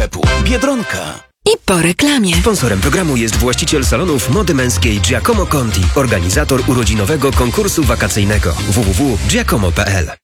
sklepu Biedronka. I po reklamie. Sponsorem programu jest właściciel salonów mody męskiej Giacomo Conti, organizator urodzinowego konkursu wakacyjnego www.giacomo.pl.